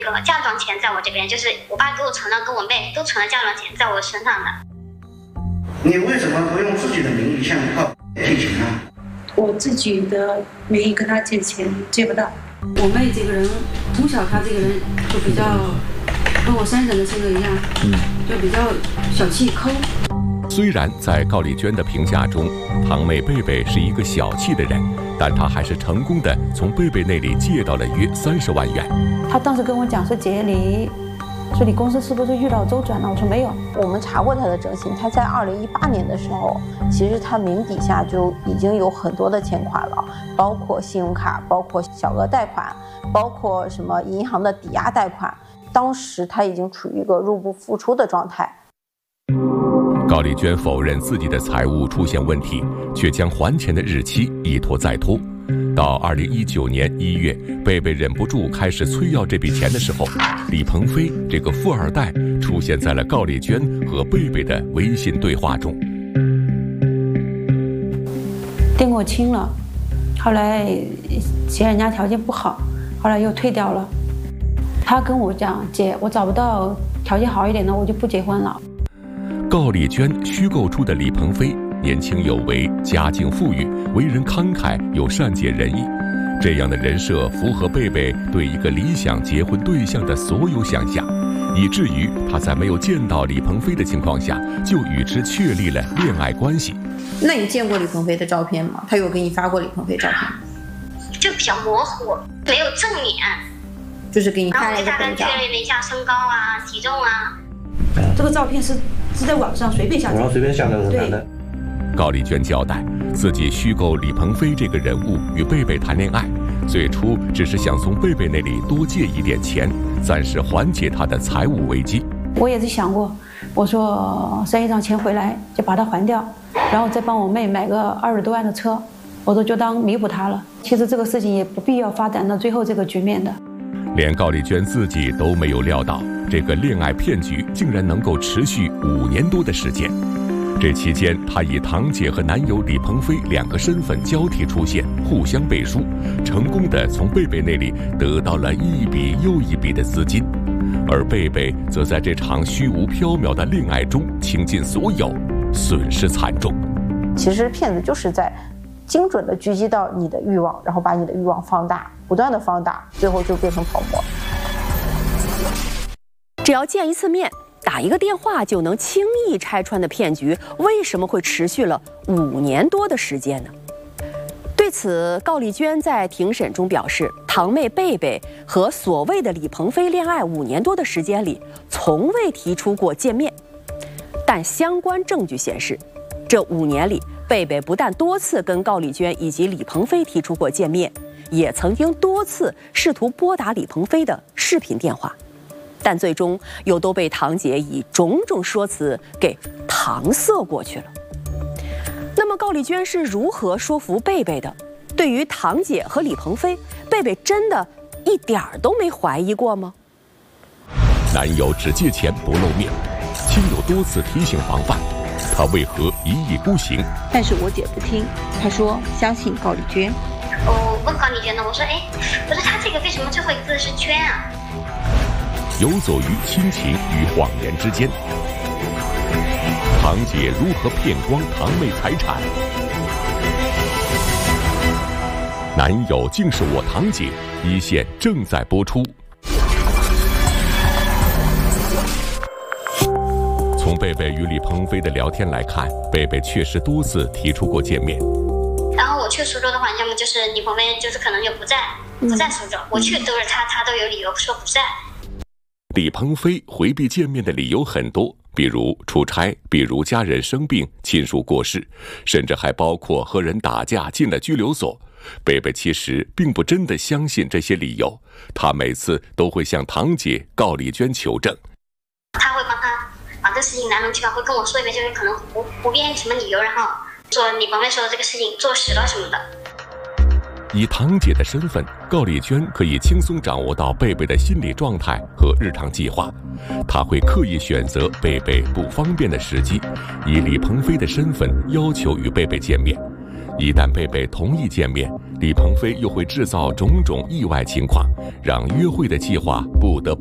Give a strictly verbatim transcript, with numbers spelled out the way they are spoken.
这个嫁妆钱在我这边，就是我爸给我存了，跟我妹都存了嫁妆钱在我身上的。 你为什么不用自己的名义向靠借钱呢？ 我自己的名义跟他借钱借不到。 我妹这个人，从小她这个人就比较跟我三婶的性格一样，嗯，就比较小气抠。 虽然在高丽娟的评价中，堂妹贝贝是一个小气的人，但她还是成功的从贝贝那里借到了约三十万元。 她当时跟我讲说：“姐，你说你公司是不是遇到周转了？”我说没有。 我们查过他的征信，他在二零一八年的时候，其实他名底下就已经有很多的欠款了，包括信用卡，包括小额贷款，包括什么银行的抵押贷款。当时他已经处于一个入不敷出的状态。 高丽娟否认自己的财务出现问题，却将还钱的日期一拖再拖。到二零一九年一月，贝贝忍不住开始催要这笔钱的时候，李鹏飞这个富二代出现在了高丽娟和贝贝的微信对话中。 定我清了，后来嫌人家条件不好，后来又退掉了。他跟我讲：“姐，我找不到条件好一点的，我就不结婚了。” 高丽娟虚构出的李鹏飞年轻有为，家境富裕，为人慷慨又善解人意，这样的人设符合贝贝对一个理想结婚对象的所有想象，以至于他在没有见到李鹏飞的情况下，就与之确立了恋爱关系。 那你见过李鹏飞的照片吗？他有给你发过李鹏飞照片吗？ 就比较模糊，没有正脸， 就是给你发了一个然后我大概确认了一下身高啊、体重啊。 这个照片是是在网上随便下载， 网上随便下载的。 高丽娟交代，自己虚构李鹏飞这个人物与贝贝谈恋爱，最初只是想从贝贝那里多借一点钱，暂时缓解他的财务危机。 我也是想过，我说赡一张钱回来就把它还掉，然后再帮我妹买个二十多万的车，我说就当弥补她了。其实这个事情也不必要发展到最后这个局面的。 连高丽娟自己都没有料到，这个恋爱骗局竟然能够持续五年多的时间。这期间，她以堂姐和男友李鹏飞两个身份交替出现，互相背书，成功的从贝贝那里得到了一笔又一笔的资金，而贝贝则在这场虚无缥缈的恋爱中倾尽所有，损失惨重。 其实骗子就是在精准的狙击到你的欲望，然后把你的欲望放大，不断的放大，最后就变成泡沫。 只要见一次面，打一个电话就能轻易拆穿的骗局，为什么会持续了五年多的时间呢？对此，高丽娟在庭审中表示，堂妹贝贝和所谓的李鹏飞恋爱五年多的时间里，从未提出过见面。但相关证据显示，这五年里，贝贝不但多次跟高丽娟以及李鹏飞提出过见面，也曾经多次试图拨打李鹏飞的视频电话。但最终又都被堂姐以种种说辞给搪塞过去了。那么高丽娟是如何说服贝贝的？对于堂姐和李鹏飞，贝贝真的一点儿都没怀疑过吗？ 男友只借钱不露面，亲友多次提醒防范，他为何一意孤行？ 但是我姐不听，她说相信高丽娟。 我问高丽娟呢，我说哎，我说他这个为什么最后一个字是娟啊？ 游走于亲情与谎言之间，堂姐如何骗光堂妹财产？男友竟是我堂姐，一线正在播出。从贝贝与李鹏飞的聊天来看，贝贝确实多次提出过见面。 然后我去苏州的话，要么就是李鹏飞就是可能就不在，不在苏州；我去都是他，他都有理由说不在。 李鹏飞回避见面的理由很多，比如出差，比如家人生病、亲属过世，甚至还包括和人打架进了拘留所。贝贝其实并不真的相信这些理由，他每次都会向堂姐高丽娟求证。 他会帮他把这事情来龙去脉会跟我说一遍，就是可能胡胡编什么理由，然后说李鹏飞说的这个事情坐实了什么的。 以堂姐的身份，高丽娟可以轻松掌握到贝贝的心理状态和日常计划，她会刻意选择贝贝不方便的时机，以李鹏飞的身份要求与贝贝见面。 一旦贝贝同意见面，李鹏飞又会制造种种意外情况，让约会的计划不得不